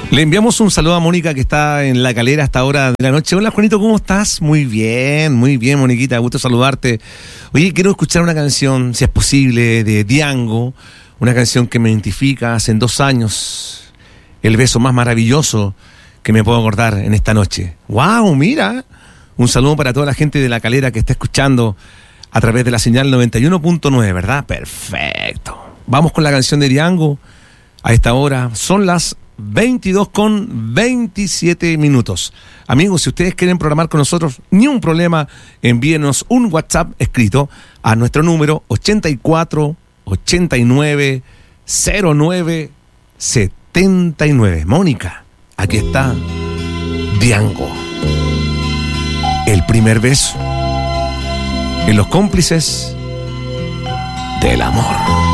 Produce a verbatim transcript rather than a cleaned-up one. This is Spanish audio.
Le enviamos un saludo a Mónica, que está en La Calera a esta hora de la noche. Hola, Juanito, ¿cómo estás? Muy bien, muy bien, Moniquita, gusto saludarte. Oye, quiero escuchar una canción, si es posible, de Diango, una canción que me identifica hace dos años, el beso más maravilloso que me puedo acordar en esta noche. ¡Wow! Mira, un saludo para toda la gente de La Calera que está escuchando a través de la señal noventa y uno punto nueve, ¿verdad? Perfecto. Vamos con la canción de Diango a esta hora. Son las veintidós con veintisiete minutos. Amigos, si ustedes quieren programar con nosotros, ni un problema, envíenos un WhatsApp escrito a nuestro número ochenta y cuatro, ochenta y nueve, cero nueve, setenta y nueve. Mónica, aquí está Diango. El primer beso en Los Cómplices del Amor.